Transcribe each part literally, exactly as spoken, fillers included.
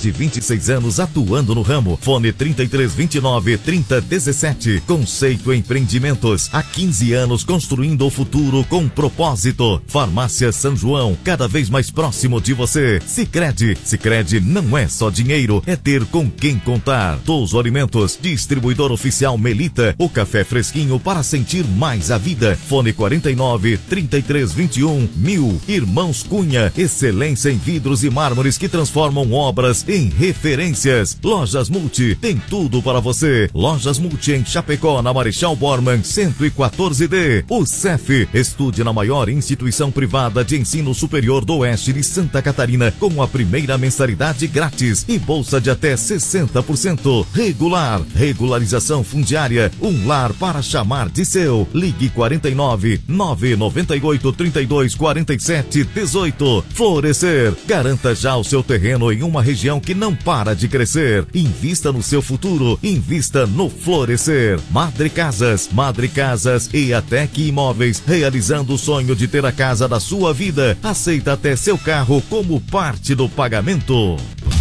de vinte e seis anos atuando no ramo. Fone trinta e três, vinte e nove, trinta, dezessete. Conceito Empreendimentos. Há quinze anos construindo o futuro com propósito. Farmácia São João, cada vez mais próximo de você. Sicredi. Sicredi não é só dinheiro, é ter com quem contar. Touso Alimentos, distribuidor oficial Melita, o café fresquinho para sentir mais a vida. Fone quarenta e nove, trinta e três, vinte e um, mil. Irmãos Cunha, excelência em vidros e mármores que transformam obras em referências. Lojas Multi, tem tudo para você. Lojas Multi em Chapecó, na Marechal Bormann, cento e quatorze D. O C E F, estude na maior instituição privada de ensino superior do oeste de Santa Catarina, com a primeira mensalidade grátis e bolsa de até sessenta por cento. Regular, regularização fundiária, um lar para chamar de seu. Ligue quarenta e nove, nove nove oito, trinta e dois, quarenta e sete, dezoito. Florescer, garanta já o seu terreno em uma região que não para de crescer. Invista no seu futuro, invista no Florescer. Madre Casas, Madre Casas e Atec Imóveis, realizando o sonho de ter a casa da sua vida. Aceita até seu carro como parte do pagamento.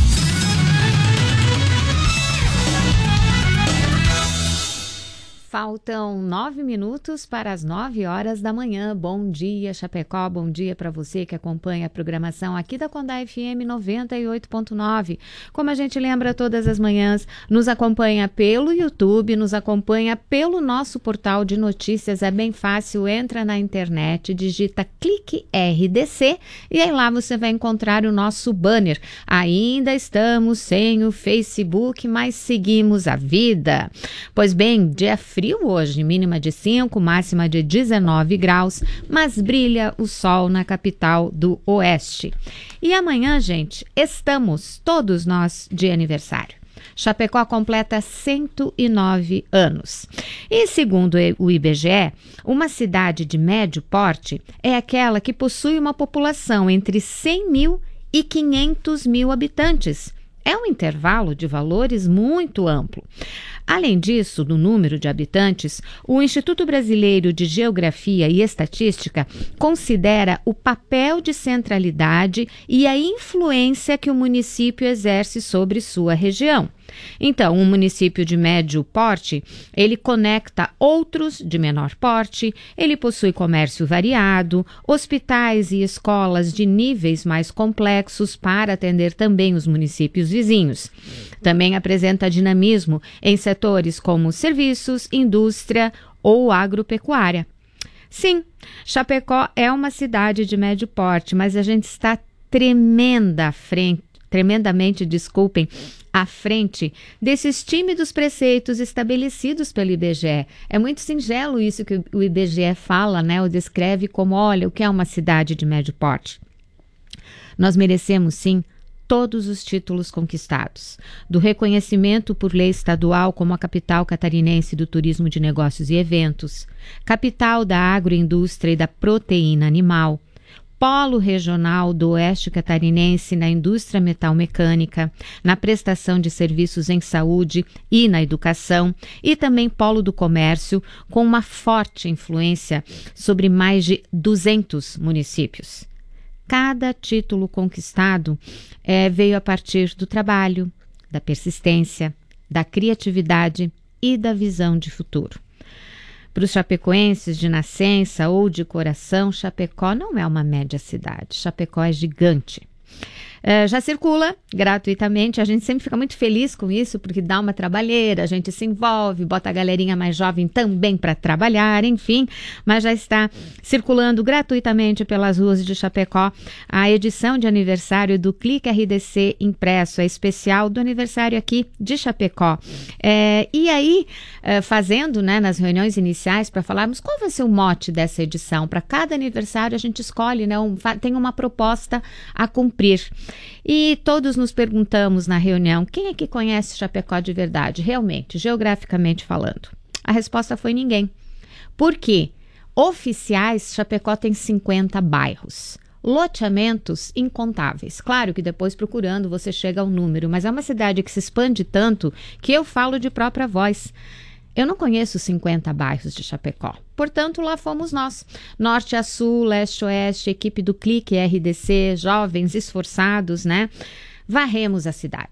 Faltam nove minutos para as nove horas da manhã. Bom dia, Chapecó. Bom dia para você que acompanha a programação aqui da Condá F M noventa e oito ponto nove. Como a gente lembra todas as manhãs, nos acompanha pelo YouTube, nos acompanha pelo nosso portal de notícias. É bem fácil, entra na internet, digita Clique R D C e aí lá você vai encontrar o nosso banner. Ainda estamos sem o Facebook, mas seguimos a vida. Pois bem, dia frio hoje, mínima de cinco, máxima de dezenove graus, mas brilha o sol na capital do Oeste. E amanhã, gente, estamos todos nós de aniversário. Chapecó completa cento e nove anos. E segundo o I B G E, uma cidade de médio porte é aquela que possui uma população entre cem mil e quinhentos mil habitantes. É um intervalo de valores muito amplo. Além disso, do número de habitantes, o Instituto Brasileiro de Geografia e Estatística considera o papel de centralidade e a influência que o município exerce sobre sua região. Então, um município de médio porte, ele conecta outros de menor porte, ele possui comércio variado, hospitais e escolas de níveis mais complexos para atender também os municípios vizinhos. Também apresenta dinamismo em setores como serviços, indústria ou agropecuária. Sim, Chapecó é uma cidade de médio porte, mas a gente está tremenda à frente, tremendamente, desculpem, à frente desses tímidos preceitos estabelecidos pelo I B G E. É muito singelo isso que o I B G E fala, né? O descreve como, olha, o que é uma cidade de médio porte. Nós merecemos, sim, todos os títulos conquistados, do reconhecimento por lei estadual como a capital catarinense do turismo de negócios e eventos, capital da agroindústria e da proteína animal, polo regional do oeste catarinense na indústria metalmecânica, na prestação de serviços em saúde e na educação, e também polo do comércio, com uma forte influência sobre mais de duzentos municípios. Cada título conquistado é, veio a partir do trabalho, da persistência, da criatividade e da visão de futuro. Para os chapecoenses de nascença ou de coração, Chapecó não é uma média cidade. Chapecó é gigante. Uh, já circula gratuitamente, a gente sempre fica muito feliz com isso, porque dá uma trabalheira, a gente se envolve, bota a galerinha mais jovem também para trabalhar, enfim, mas já está circulando gratuitamente pelas ruas de Chapecó a edição de aniversário do Clique R D C impresso, é especial do aniversário aqui de Chapecó. É, e aí, é, fazendo, né, nas reuniões iniciais para falarmos qual vai ser o mote dessa edição, para cada aniversário a gente escolhe, né, um, tem uma proposta a cumprir. E todos nos perguntamos na reunião, quem é que conhece Chapecó de verdade, realmente, geograficamente falando? A resposta foi ninguém. Por quê? Oficiais, Chapecó tem cinquenta bairros. Loteamentos incontáveis. Claro que depois procurando você chega ao número, mas é uma cidade que se expande tanto que eu falo de própria voz. Eu não conheço cinquenta bairros de Chapecó. Portanto, lá fomos nós. Norte a sul, leste a oeste, equipe do Clique R D C, jovens esforçados, né? Varremos a cidade.